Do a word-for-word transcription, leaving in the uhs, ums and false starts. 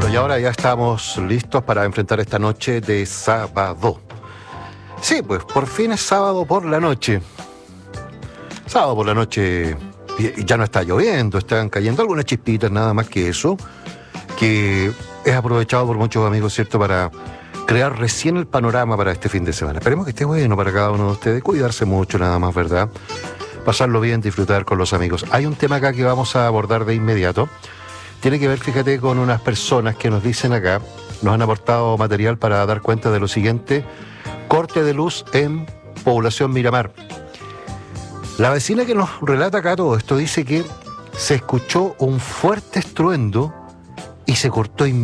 Bueno, y ahora ya estamos listos para enfrentar esta noche de sábado. Sí, pues por fin es sábado por la noche. Sábado por la noche y ya no está lloviendo, están cayendo algunas chispitas, nada más que eso, que es aprovechado por muchos amigos, ¿cierto?, para crear recién el panorama para este fin de semana. Esperemos que esté bueno para cada uno de ustedes, cuidarse mucho nada más, ¿verdad? Pasarlo bien, disfrutar con los amigos. Hay un tema acá que vamos a abordar de inmediato. Tiene que ver, fíjate, con unas personas que nos dicen acá, nos han aportado material para dar cuenta de lo siguiente: corte de luz en población Miramar. La vecina que nos relata acá todo esto dice que se escuchó un fuerte estruendo y se cortó inmediatamente.